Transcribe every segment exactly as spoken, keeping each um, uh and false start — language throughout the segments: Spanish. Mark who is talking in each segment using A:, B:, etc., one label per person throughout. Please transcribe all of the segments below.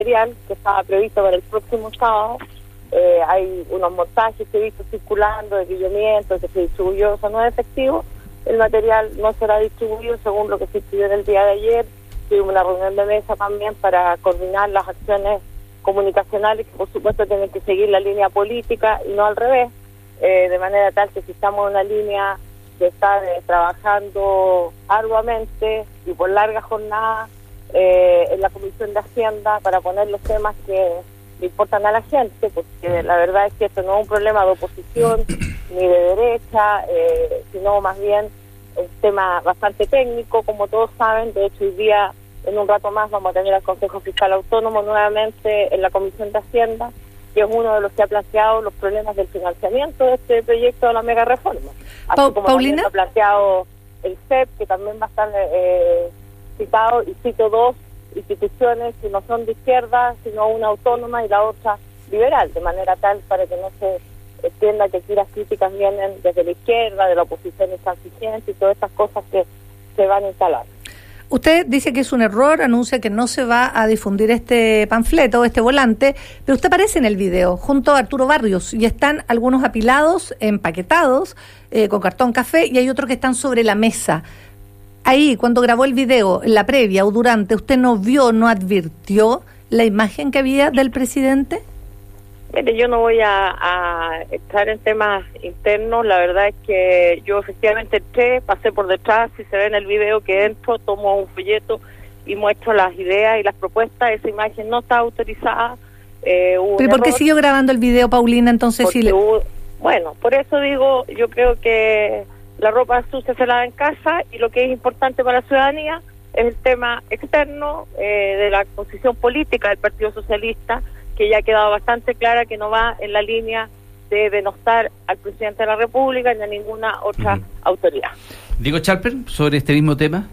A: material que estaba previsto para el próximo sábado. Eh, hay unos montajes que he visto circulando de guillamientos que se distribuyó, eso no es efectivo. El material no será distribuido según lo que se pidió en el día de ayer. Tuvimos una reunión de mesa también para coordinar las acciones comunicacionales que por supuesto tienen que seguir la línea política y no al revés, eh, de manera tal que si estamos en una línea de estar eh, trabajando arduamente y por largas jornadas eh, en la Comisión de Hacienda para poner los temas que le importan a la gente, porque la verdad es que esto no es un problema de oposición ni de derecha, eh, sino más bien un tema bastante técnico, como todos saben. De hecho, hoy día, en un rato más, vamos a tener al Consejo Fiscal Autónomo nuevamente en la Comisión de Hacienda, que es uno de los que ha planteado los problemas del financiamiento de este proyecto de la mega reforma. Así
B: Pa-
A: como
B: Paulina.
A: también ha planteado el C E P, que también va a estar eh, citado, y cito dos instituciones que no son de izquierda, sino una autónoma y la otra liberal, de manera tal para que no se entienda que aquí las críticas vienen desde la izquierda, de la oposición intransigente y todas estas cosas que se van a instalar.
B: Usted dice que es un error, anuncia que no se va a difundir este panfleto, este volante, pero usted aparece en el video junto a Arturo Barrios y están algunos apilados, empaquetados, eh, con cartón café, y hay otros que están sobre la mesa. Ahí, cuando grabó el video, en la previa o durante, ¿usted no vio, no advirtió la imagen que había del presidente?
A: Mire, yo no voy a, a estar en temas internos. La verdad es que yo efectivamente entré, pasé por detrás, si se ve en el video que entro, tomo un folleto y muestro las ideas y las propuestas. Esa imagen no está autorizada. Eh, hubo
B: ¿Pero por qué siguió grabando el video, Paulina, entonces? Si le...
A: hubo, bueno, por eso digo, yo creo que la ropa sucia se lava en casa, y lo que es importante para la ciudadanía es el tema externo eh, de la posición política del Partido Socialista, que ya ha quedado bastante clara que no va en la línea de denostar al presidente de la República ni a ninguna otra uh-huh. autoridad.
C: Diego Chalper, sobre este mismo tema.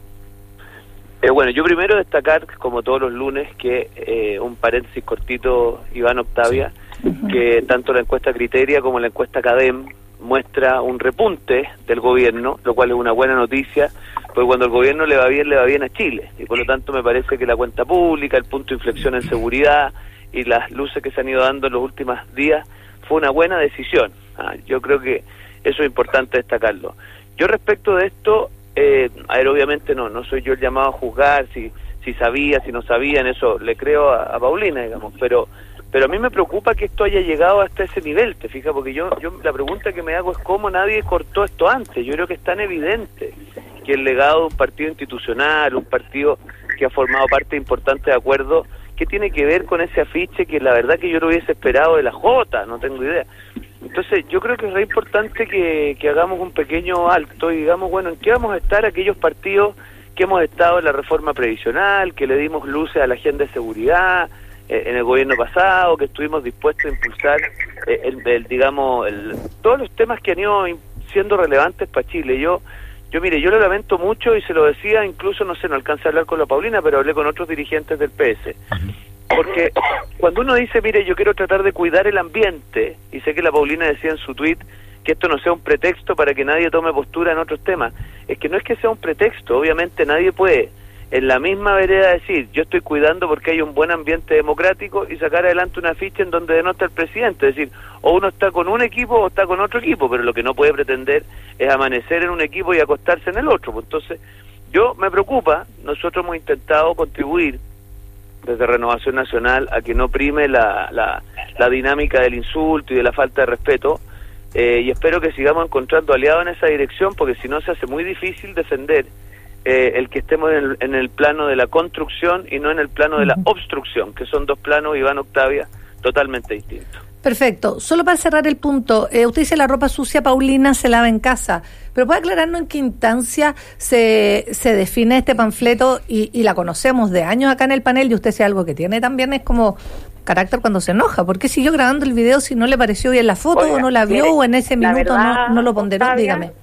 D: Eh, bueno, yo primero destacar, como todos los lunes, que eh, un paréntesis cortito, Iván Octavia, uh-huh. que tanto la encuesta Criteria como la encuesta Cadem muestra un repunte del gobierno, lo cual es una buena noticia, porque cuando el gobierno le va bien, le va bien a Chile, y por lo tanto me parece que la cuenta pública, el punto de inflexión en seguridad y las luces que se han ido dando en los últimos días fue una buena decisión. Ah, yo creo que eso es importante destacarlo. Yo respecto de esto, eh, a ver, obviamente no, no soy yo el llamado a juzgar si si sabía, si no sabía, en eso le creo a, a Paulina, digamos, pero pero a mí me preocupa que esto haya llegado hasta ese nivel, te fijas, porque yo yo la pregunta que me hago es cómo nadie cortó esto antes. Yo creo que es tan evidente que el legado de un partido institucional, un partido que ha formado parte importante de acuerdos, ¿qué tiene que ver con ese afiche que la verdad que yo lo hubiese esperado de la Jota? No tengo idea. Entonces yo creo que es re importante que, que hagamos un pequeño alto y digamos, bueno, ¿en qué vamos a estar aquellos partidos que hemos estado en la reforma previsional, que le dimos luces a la agenda de seguridad eh, en el gobierno pasado, que estuvimos dispuestos a impulsar eh, el, el, digamos, el, todos los temas que han ido siendo relevantes para Chile? Yo Yo, mire, yo lo lamento mucho y se lo decía, incluso, no sé, no alcancé a hablar con la Paulina, pero hablé con otros dirigentes del P S. Porque cuando uno dice, mire, yo quiero tratar de cuidar el ambiente, y sé que la Paulina decía en su tuit que esto no sea un pretexto para que nadie tome postura en otros temas, es que no es que sea un pretexto, obviamente nadie puede en la misma vereda decir, yo estoy cuidando porque hay un buen ambiente democrático, y sacar adelante una ficha en donde denota el presidente, es decir, o uno está con un equipo o está con otro equipo, pero lo que no puede pretender es amanecer en un equipo y acostarse en el otro. Pues entonces, yo me preocupa, nosotros hemos intentado contribuir desde Renovación Nacional a que no prime la, la, la dinámica del insulto y de la falta de respeto, eh, y espero que sigamos encontrando aliados en esa dirección, porque si no se hace muy difícil defender Eh, el que estemos en el, en el plano de la construcción y no en el plano de la obstrucción, que son dos planos, Iván Octavia, totalmente distintos.
B: Perfecto. Solo para cerrar el punto, eh, usted dice la ropa sucia, Paulina, se lava en casa, pero ¿puede aclararnos en qué instancia se, se define este panfleto? Y, y la conocemos de años acá en el panel, y usted dice algo que tiene también, es como carácter cuando se enoja. ¿Por qué siguió grabando el video si no le pareció bien la foto? Oiga, o no la vio, mire, o en ese minuto verdad, no, no lo ponderó? Octavia, dígame.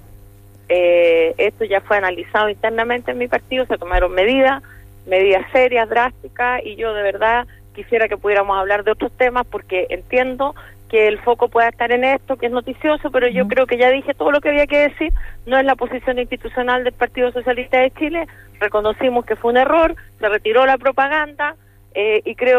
A: Eh, esto ya fue analizado internamente en mi partido, se tomaron medidas, medidas serias, drásticas, y yo de verdad quisiera que pudiéramos hablar de otros temas, porque entiendo que el foco pueda estar en esto, que es noticioso, pero yo uh-huh. creo que ya dije todo lo que había que decir. No es la posición institucional del Partido Socialista de Chile, reconocimos que fue un error, se retiró la propaganda, eh, y creo